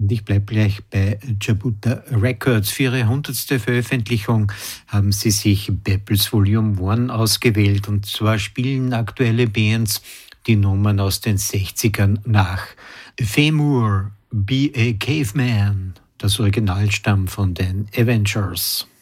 Und ich bleibe gleich bei Jabuta Records. Für ihre 100. Veröffentlichung haben sie sich Bepels Volume 1 ausgewählt. Und zwar spielen aktuelle Bands die Nummern aus den 60ern nach. Femur, Be a Caveman, das Original stammt von den Avengers.